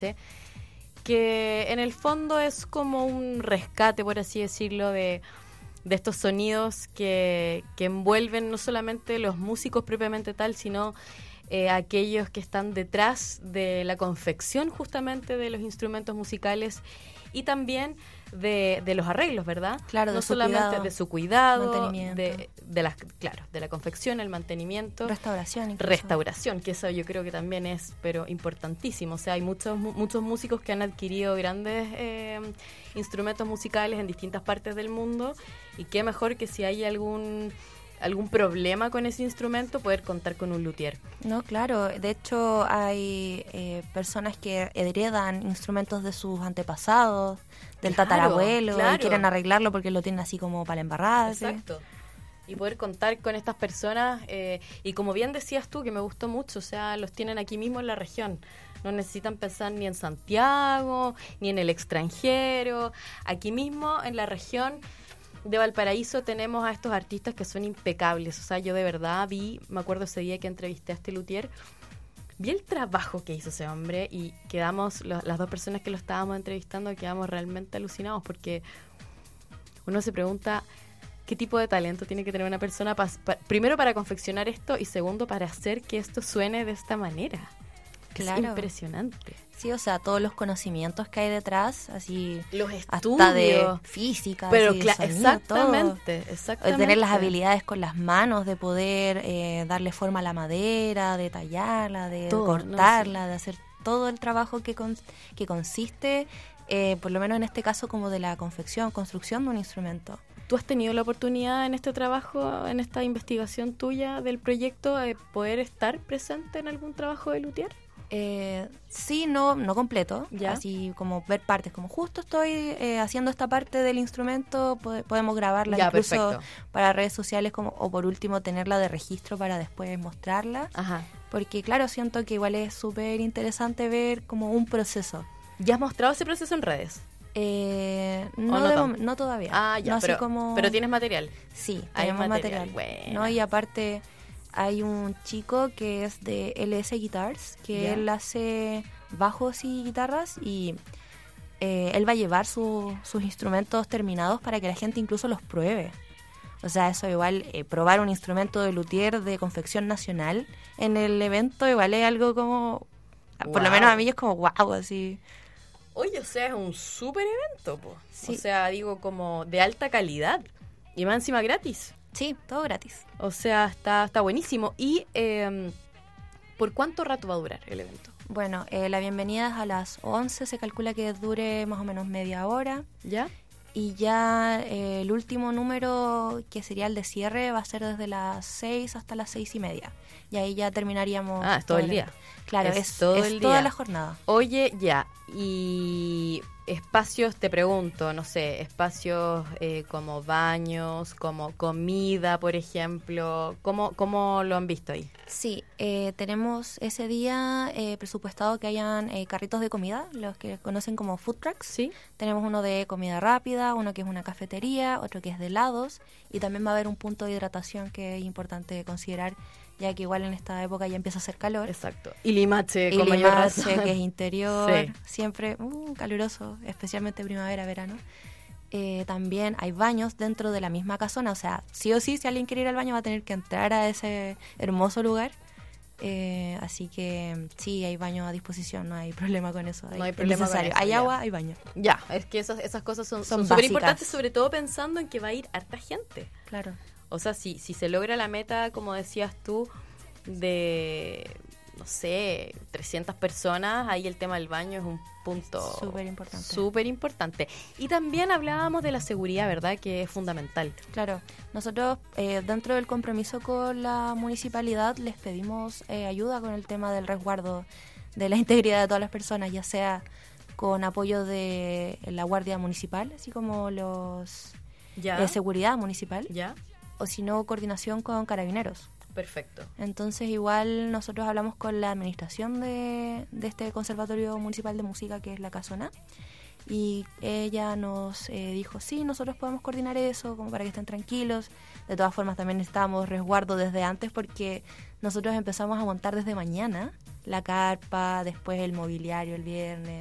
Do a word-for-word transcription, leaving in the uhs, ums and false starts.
que en el fondo es como un rescate, por así decirlo, de, de estos sonidos que, que envuelven no solamente los músicos propiamente tal, sino eh, aquellos que están detrás de la confección justamente de los instrumentos musicales y también de, de los arreglos, ¿verdad? Claro, no de su solamente cuidado, de su cuidado, mantenimiento. de, de la, claro, de la confección, el mantenimiento, restauración, incluso. restauración, que eso yo creo que también es, pero importantísimo. O sea, hay muchos muchos músicos que han adquirido grandes eh, instrumentos musicales en distintas partes del mundo y qué mejor que si hay algún algún problema con ese instrumento, poder contar con un luthier. No, claro. De hecho, hay eh, personas que heredan instrumentos de sus antepasados, del Claro, tatarabuelo, claro. y quieren arreglarlo porque lo tienen así como para la embarrada. ¿sí? Exacto. Y poder contar con estas personas, eh, y como bien decías tú, que me gustó mucho, o sea, los tienen aquí mismo en la región. No necesitan pensar ni en Santiago, ni en el extranjero. Aquí mismo, en la región de Valparaíso, tenemos a estos artistas que son impecables. O sea, yo de verdad vi, me acuerdo ese día que entrevisté a este luthier, vi el trabajo que hizo ese hombre y quedamos, lo, las dos personas que lo estábamos entrevistando, quedamos realmente alucinados porque uno se pregunta qué tipo de talento tiene que tener una persona, pa, pa, primero para confeccionar esto y segundo para hacer que esto suene de esta manera. Claro. Es impresionante. Sí, o sea, todos los conocimientos que hay detrás, así Los hasta de estudios. física, Pero así, de cla- sonido, exactamente, todo. exactamente. Tener las habilidades con las manos de poder eh, darle forma a la madera, de tallarla, de Todo, cortarla, no sé. de hacer todo el trabajo que, con, que consiste, eh, por lo menos en este caso, como de la confección, construcción de un instrumento. ¿Tú has tenido la oportunidad en este trabajo, en esta investigación tuya del proyecto, de poder estar presente en algún trabajo de luthier? Eh, sí, no no completo, ¿Ya? así como ver partes, como justo estoy eh, haciendo esta parte del instrumento, po- podemos grabarla Ya, incluso perfecto. para redes sociales, como o por último tenerla de registro para después mostrarla, Ajá. porque claro, siento que igual es súper interesante ver como un proceso. ¿Ya has mostrado ese proceso en redes? Eh, no no, de tan- mom- no todavía. Ah, ya, no así pero, como... pero tienes material. Sí, Hay tenemos material, material. buena. ¿no? Y aparte hay un chico que es de L S Guitars, que Ya. él hace bajos y guitarras y eh, él va a llevar su- sus instrumentos terminados para que la gente incluso los pruebe. O sea, eso igual, eh, probar un instrumento de luthier de confección nacional en el evento igual es algo como, por lo Wow. menos a mí es como wow, así. Oye, o sea, es un súper evento, po. Sí. O sea, digo, como de alta calidad. Y más encima gratis. Sí, todo gratis. O sea, está, está buenísimo. ¿Y eh, por cuánto rato va a durar el evento? Bueno, eh, la bienvenida es a las once, se calcula que dure más o menos media hora. ¿Ya? Y ya eh, el último número, que sería el de cierre, va a ser desde las seis hasta las seis y media. Y ahí ya terminaríamos. Ah, es todo el día. Claro, Es es, todo es el toda día. la jornada. Oye, ya. Y espacios, te pregunto, no sé, espacios eh, como baños, como comida, por ejemplo. ¿Cómo, cómo lo han visto ahí? Sí, eh, tenemos ese día eh, presupuestado que hayan eh, carritos de comida, los que conocen como food trucks. Sí. Tenemos uno de comida rápida, uno que es una cafetería, otro que es de helados, y también va a haber un punto de hidratación que es importante considerar, ya que igual en esta época ya empieza a hacer calor. Exacto. Y Limache, Y con mayor Limache, razón. que es interior, Sí. siempre uh, caluroso, especialmente primavera, verano. Eh, también hay baños dentro de la misma casona, o sea, sí o sí, si alguien quiere ir al baño va a tener que entrar a ese hermoso lugar. Eh, así que sí, hay baño a disposición, no hay problema con eso. No hay es problema con necesario. eso, Hay ya. agua, hay baño. Ya, es que esas, esas cosas son Son súper básicas. importantes, sobre todo pensando en que va a ir harta gente. Claro. O sea, si, si se logra la meta, como decías tú, de, no sé, trescientas personas, ahí el tema del baño es un punto Súper importante. súper importante. Y también hablábamos de la seguridad, ¿verdad? Que es fundamental. Claro, nosotros eh, dentro del compromiso con la municipalidad les pedimos eh, ayuda con el tema del resguardo de la integridad de todas las personas, ya sea con apoyo de la Guardia Municipal, así como los Ya. de seguridad municipal, Ya. o si no, coordinación con carabineros. Perfecto. Entonces igual nosotros hablamos con la administración de, de este Conservatorio Municipal de Música, que es la Casona, Y ella nos eh, dijo, sí, nosotros podemos coordinar eso, como para que estén tranquilos. De todas formas, también necesitábamos resguardo desde antes porque nosotros empezamos a montar desde mañana la carpa, después el mobiliario el viernes.